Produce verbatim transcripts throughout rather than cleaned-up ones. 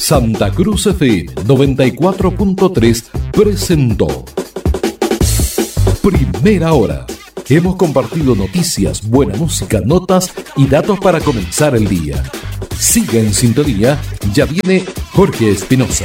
Santa Cruz F M noventa y cuatro punto tres presentó Primera Hora. Hemos compartido noticias, buena música, notas y datos para comenzar el día. Siga en sintonía, ya viene Jorge Espinosa.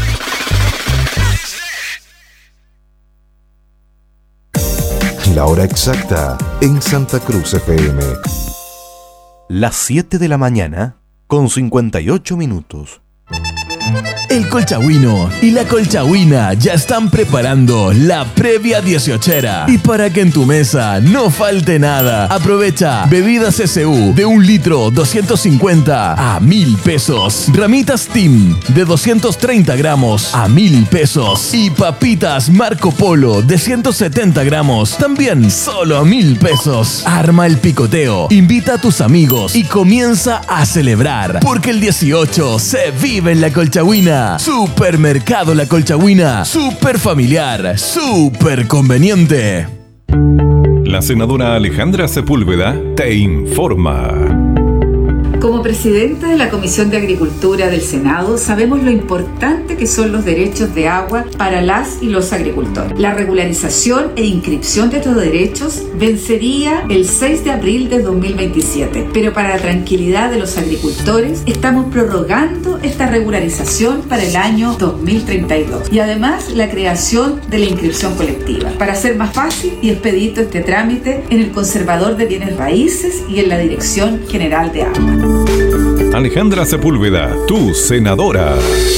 La hora exacta en Santa Cruz F M. Las siete de la mañana con cincuenta y ocho minutos. El Colchagüino y la Colchagüina ya están preparando la previa dieciochera. Y para que en tu mesa no falte nada, aprovecha bebidas S U de un litro doscientos cincuenta a mil pesos. Ramitas Team de doscientos treinta gramos a mil pesos. Y papitas Marco Polo de ciento setenta gramos también solo a mil pesos. Arma el picoteo, invita a tus amigos y comienza a celebrar. Porque el dieciocho se vive en la Colchagüina. Supermercado La Colchagüina, super familiar, super conveniente. La senadora Alejandra Sepúlveda te informa. Como presidenta de la Comisión de Agricultura del Senado, sabemos lo importante que son los derechos de agua para las y los agricultores. La regularización e inscripción de estos derechos vencería el seis de abril de dos mil veintisiete, pero para la tranquilidad de los agricultores estamos prorrogando esta regularización para el año dos mil treinta y dos y además la creación de la inscripción colectiva para hacer más fácil y expedito este trámite en el Conservador de Bienes Raíces y en la Dirección General de Agua. Alejandra Sepúlveda, tu senadora.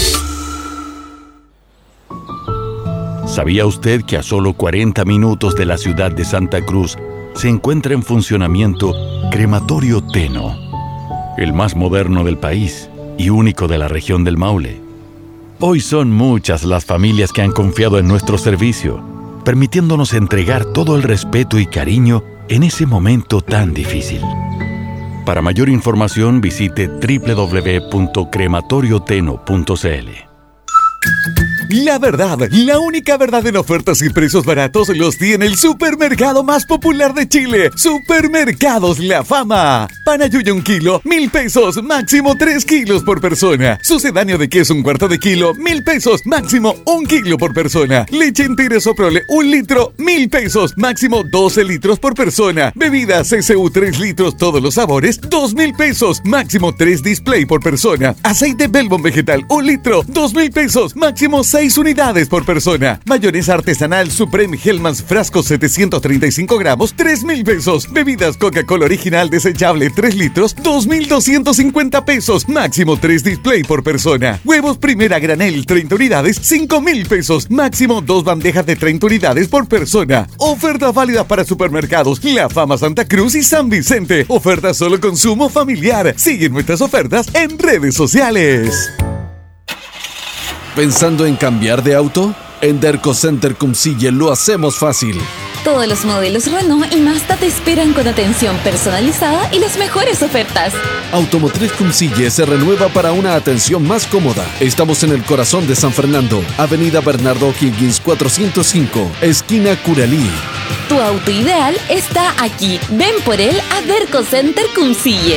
¿Sabía usted que a solo cuarenta minutos de la ciudad de Santa Cruz se encuentra en funcionamiento Crematorio Teno, el más moderno del país y único de la región del Maule? Hoy son muchas las familias que han confiado en nuestro servicio, permitiéndonos entregar todo el respeto y cariño en ese momento tan difícil. Para mayor información visite doble u doble u doble u punto crematorio teno punto c l. La verdad, la única verdad en ofertas y precios baratos los tiene el supermercado más popular de Chile, Supermercados La Fama. Panayuya un kilo, mil pesos, máximo tres kilos por persona. Sucedáneo de queso un cuarto de kilo, mil pesos, máximo un kilo por persona. Leche entera Soprole, un litro, mil pesos, máximo doce litros por persona. Bebidas S U tres litros, todos los sabores, dos mil pesos, máximo tres display por persona. Aceite Belbon vegetal, un litro, dos mil pesos, máximo seis unidades por persona. Mayonesa artesanal Supreme Hellmann's frasco setecientos treinta y cinco gramos, tres mil pesos. Bebidas Coca-Cola original desechable tres litros, dos mil doscientos cincuenta pesos, máximo tres display por persona. Huevos Primera Granel treinta unidades, cinco mil pesos, máximo dos bandejas de treinta unidades por persona. Oferta válida para supermercados La Fama Santa Cruz y San Vicente. Oferta solo consumo familiar. Sigue nuestras ofertas en redes sociales. ¿Pensando en cambiar de auto? En Derco Center Cumcille lo hacemos fácil. Todos los modelos Renault y Mazda te esperan con atención personalizada y las mejores ofertas. Automotriz Cumcille se renueva para una atención más cómoda. Estamos en el corazón de San Fernando, Avenida Bernardo O'Higgins cuatrocientos cinco, esquina Curalí. Tu auto ideal está aquí. Ven por él a Derco Center Cumcille.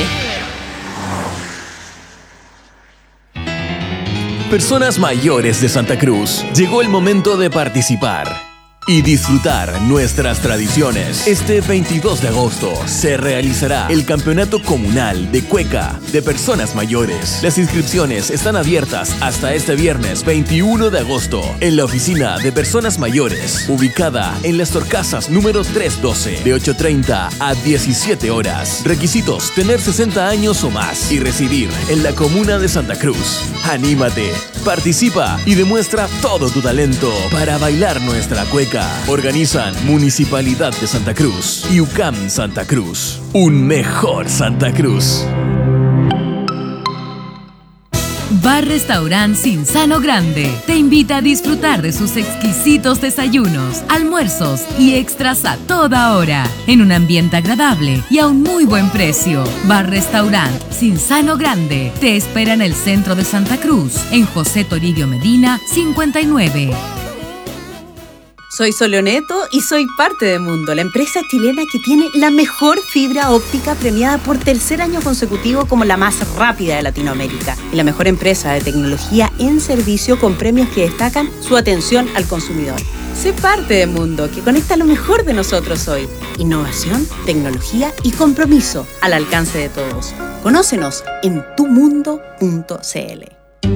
Personas mayores de Santa Cruz, llegó el momento de participar y disfrutar nuestras tradiciones. Este veintidós de agosto se realizará el Campeonato Comunal de Cueca de Personas Mayores. Las inscripciones están abiertas hasta este viernes veintiuno de agosto en la Oficina de Personas Mayores, ubicada en Las Torcasas número trescientos doce, de ocho treinta a diecisiete horas. Requisitos: tener sesenta años o más y residir en la comuna de Santa Cruz. Anímate, participa y demuestra todo tu talento para bailar nuestra cueca. Organizan Municipalidad de Santa Cruz y U C A M Santa Cruz. Un mejor Santa Cruz. Bar Restaurant Cinzano Grande te invita a disfrutar de sus exquisitos desayunos, almuerzos y extras a toda hora, en un ambiente agradable y a un muy buen precio. Bar Restaurant Cinzano Grande te espera en el centro de Santa Cruz, en José Toribio Medina cincuenta y nueve. Soy Soleoneto y soy parte de Mundo, la empresa chilena que tiene la mejor fibra óptica premiada por tercer año consecutivo como la más rápida de Latinoamérica y la mejor empresa de tecnología en servicio con premios que destacan su atención al consumidor. Sé parte de Mundo, que conecta lo mejor de nosotros hoy. Innovación, tecnología y compromiso al alcance de todos. Conócenos en tu mundo punto c l.